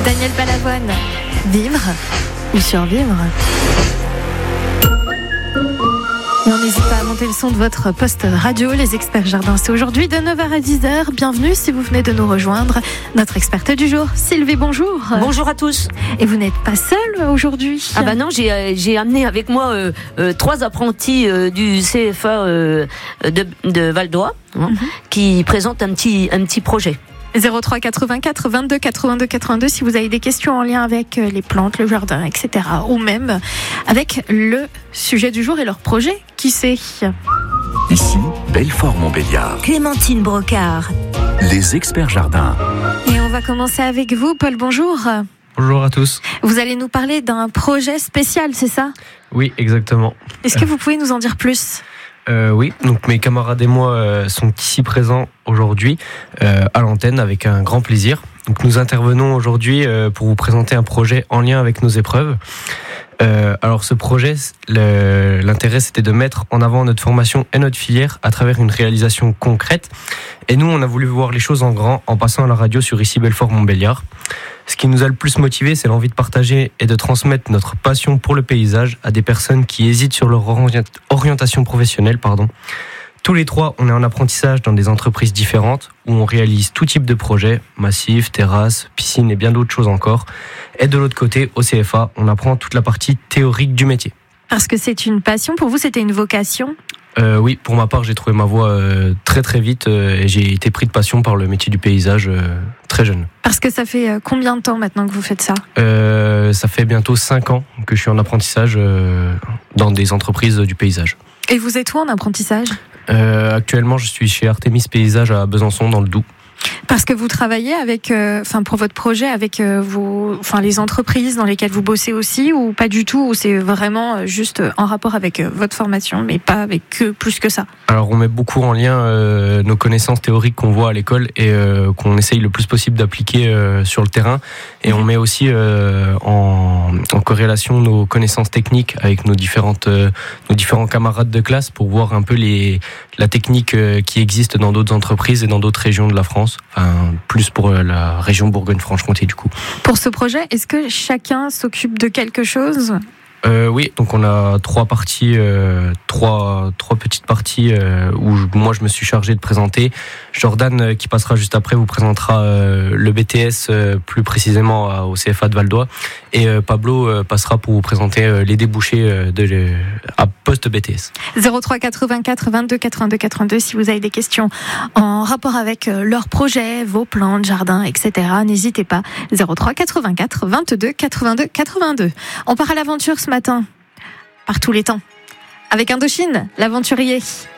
Daniel Balavoine, vivre ou survivre? Et on n'hésite pas à monter le son de votre poste radio. Les experts jardins, c'est aujourd'hui de 9h à 10h. Bienvenue si vous venez de nous rejoindre. Notre experte du jour, Sylvie, bonjour. Bonjour à tous. Et vous n'êtes pas seule aujourd'hui? Ah bah non, j'ai amené avec moi 3 apprentis du CFA de Val d'Oie qui présentent un petit projet. 03 84 22 82 82 si vous avez des questions en lien avec les plantes, le jardin, etc. Ou même avec le sujet du jour et leur projet, qui sait. Ici, Belfort-Montbéliard. Clémentine Brocard. Les experts jardins. Et on va commencer avec vous, Paul, bonjour. Bonjour à tous. Vous allez nous parler d'un projet spécial, c'est ça? Oui, exactement. Est-ce que vous pouvez nous en dire plus? Oui, donc mes camarades et moi sont ici présents aujourd'hui à l'antenne avec un grand plaisir. Donc nous intervenons aujourd'hui pour vous présenter un projet en lien avec nos épreuves. Alors ce projet, l'intérêt c'était de mettre en avant notre formation et notre filière à travers une réalisation concrète. Et nous, on a voulu voir les choses en grand en passant à la radio sur ici Belfort-Montbéliard. Ce qui nous a le plus motivé, c'est l'envie de partager et de transmettre notre passion pour le paysage à des personnes qui hésitent sur leur orientation professionnelle. Tous les 3, on est en apprentissage dans des entreprises différentes où on réalise tout type de projets, massifs, terrasses, piscines et bien d'autres choses encore. Et de l'autre côté, au CFA, on apprend toute la partie théorique du métier. Parce que c'est une passion, pour vous c'était une vocation? Oui, pour ma part, j'ai trouvé ma voie très très vite et j'ai été pris de passion par le métier du paysage très jeune. Parce que ça fait combien de temps maintenant que vous faites ça? Ça fait bientôt 5 ans que je suis en apprentissage dans des entreprises du paysage. Et vous êtes où en apprentissage? Actuellement, je suis chez Artemis Paysage à Besançon, dans le Doubs. Parce que vous travaillez avec, pour votre projet, avec les entreprises dans lesquelles vous bossez aussi, ou pas du tout, ou c'est vraiment juste en rapport avec votre formation, mais pas avec plus que ça? Alors on met beaucoup en lien nos connaissances théoriques qu'on voit à l'école et qu'on essaye le plus possible d'appliquer sur le terrain. Et on met aussi en corrélation nos connaissances techniques avec nos différents camarades de classe pour voir un peu la technique qui existe dans d'autres entreprises et dans d'autres régions de la France. Enfin, plus pour la région Bourgogne-Franche-Comté du coup. Pour ce projet, est-ce que chacun s'occupe de quelque chose ? Oui, donc on a 3 parties, 3 petites parties où moi je me suis chargé de présenter. Jordan qui passera juste après vous présentera le BTS plus précisément au CFA de Val d'Oie et Pablo passera pour vous présenter les débouchés à post-BTS. 03 84 22 82 82 si vous avez des questions en rapport avec leurs projets, vos plans de jardin, etc. N'hésitez pas. 03 84 22 82 82. On part à l'aventure ce matin, par tous les temps, avec Indochine, l'aventurier.